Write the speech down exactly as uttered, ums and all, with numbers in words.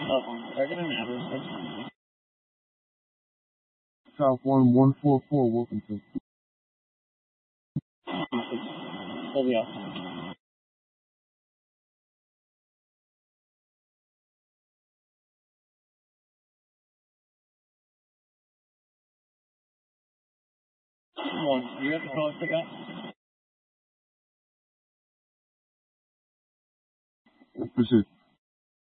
South one one four four, Wilkinson. Come on, you have to call pick up? Pursuit.